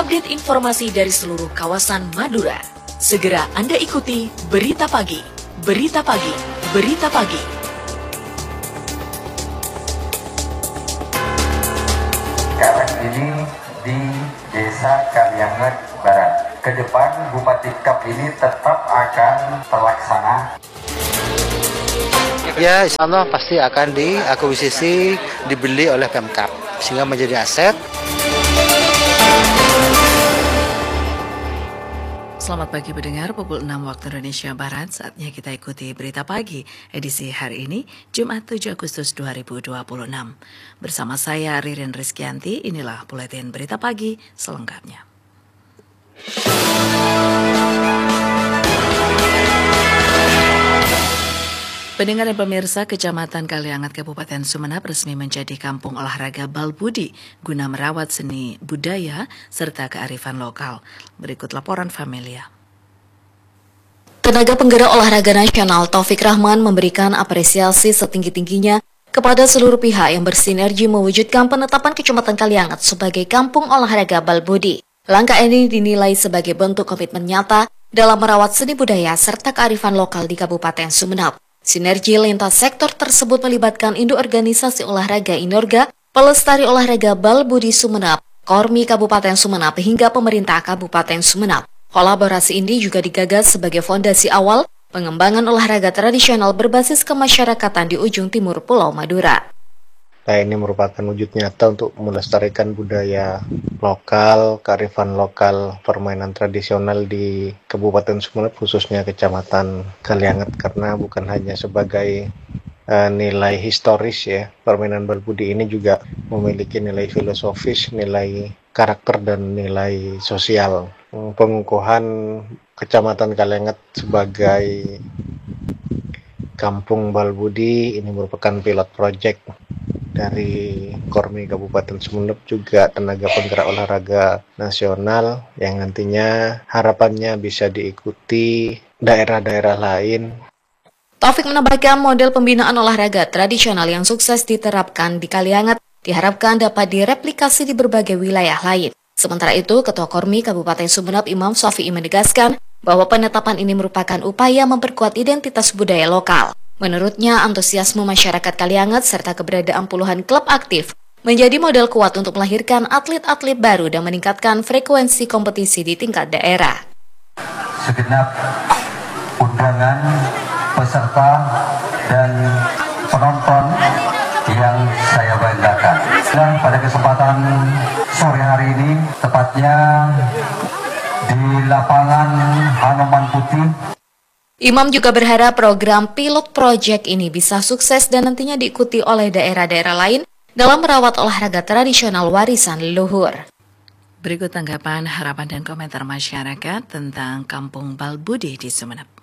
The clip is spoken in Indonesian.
update informasi dari seluruh kawasan Madura. Segera Anda ikuti Berita Pagi, Berita Pagi, Berita Pagi. Sekarang ini di Desa Kalianget Barat. Ke depan Bupati Kap ini tetap akan terlaksana. Ya, insya Allah pasti akan diakuisisi, dibeli oleh Pemkab, sehingga menjadi aset. Selamat pagi pendengar, pukul 6 waktu Indonesia Barat, saatnya kita ikuti Berita Pagi, edisi hari ini, Jumat 7 Agustus 2026. Bersama saya, Ririn Rizkyanti, inilah Buletin Berita Pagi selengkapnya. Pendengar dan pemirsa, Kecamatan Kalianget Kabupaten Sumeneb resmi menjadi kampung olahraga Balbudi guna merawat seni budaya serta kearifan lokal. Berikut laporan Familia. Tenaga penggerak olahraga nasional Taufik Rahman memberikan apresiasi setinggi-tingginya kepada seluruh pihak yang bersinergi mewujudkan penetapan Kecamatan Kalianget sebagai kampung olahraga Balbudi. Langkah ini dinilai sebagai bentuk komitmen nyata dalam merawat seni budaya serta kearifan lokal di Kabupaten Sumeneb. Sinergi lintas sektor tersebut melibatkan induk organisasi olahraga Inorga, pelestari olahraga Balbudi Sumeneb, Kormi Kabupaten Sumeneb hingga pemerintah Kabupaten Sumeneb. Kolaborasi ini juga digagas sebagai fondasi awal pengembangan olahraga tradisional berbasis kemasyarakatan di ujung timur Pulau Madura. Nah, ini merupakan wujud nyata untuk melestarikan budaya lokal, kearifan lokal, permainan tradisional di Kabupaten Sumeneb, khususnya Kecamatan Kalianget, karena bukan hanya sebagai nilai historis ya, permainan Balbudi ini juga memiliki nilai filosofis, nilai karakter dan nilai sosial. Pengukuhan Kecamatan Kalianget sebagai Kampung Balbudi ini merupakan pilot project dari Kormi Kabupaten Sumeneb, juga tenaga penggerak olahraga nasional yang nantinya harapannya bisa diikuti daerah-daerah lain. Taufik menambahkan model pembinaan olahraga tradisional yang sukses diterapkan di Kalianget diharapkan dapat direplikasi di berbagai wilayah lain. Sementara itu, Ketua Kormi Kabupaten Sumeneb Imam Syafi'i menegaskan bahwa penetapan ini merupakan upaya memperkuat identitas budaya lokal. Menurutnya, antusiasme masyarakat Kalianget serta keberadaan puluhan klub aktif menjadi model kuat untuk melahirkan atlet-atlet baru dan meningkatkan frekuensi kompetisi di tingkat daerah. Segenap undangan, peserta, dan penonton yang saya banggakan. Dan pada kesempatan sore hari ini, tepatnya di lapangan Hanoman Putih, Imam juga berharap program pilot project ini bisa sukses dan nantinya diikuti oleh daerah-daerah lain dalam merawat olahraga tradisional warisan leluhur. Berikut tanggapan, harapan, dan komentar masyarakat tentang Kampung Balbudi di Sumeneb.